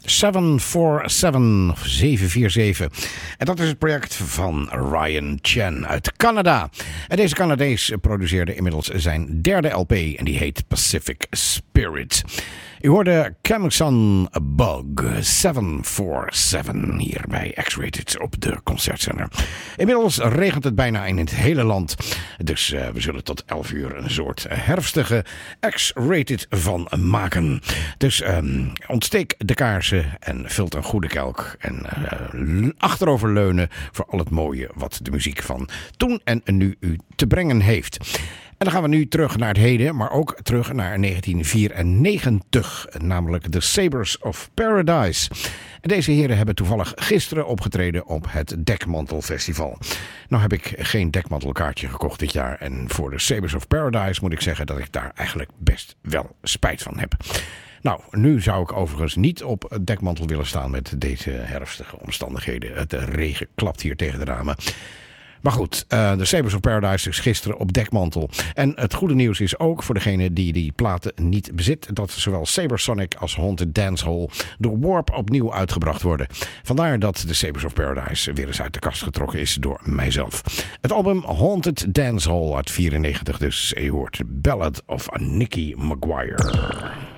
747 of 747. En dat is het project van Ryan Chen uit Canada. En deze Canadees produceerde inmiddels zijn derde LP en die heet Pacific Spirit. U hoorde Camixon Bug 747 hier bij X-Rated op de Concertzender. Inmiddels regent het bijna in het hele land. Dus we zullen tot 11 uur een soort herfstige X-Rated van maken. Dus ontsteek de kaarsen en vult een goede kelk. En achteroverleunen voor al het mooie wat de muziek van toen en nu u te brengen heeft. En dan gaan we nu terug naar het heden, maar ook terug naar 1994, namelijk The Sabres of Paradise. En deze heren hebben toevallig gisteren opgetreden op het Dekmantel Festival. Nou heb ik geen dekmantelkaartje gekocht dit jaar en voor The Sabres of Paradise moet ik zeggen dat ik daar eigenlijk best wel spijt van heb. Nou, nu zou ik overigens niet op het dekmantel willen staan met deze herfstige omstandigheden. Het regen klapt hier tegen de ramen. Maar goed, de Sabres of Paradise is gisteren op dekmantel. En het goede nieuws is ook voor degene die platen niet bezit, dat zowel Sabersonic als Haunted Dancehall door Warp opnieuw uitgebracht worden. Vandaar dat de Sabres of Paradise weer eens uit de kast getrokken is door mijzelf. Het album Haunted Dancehall uit 94, dus je hoort Ballad of Nicky Maguire.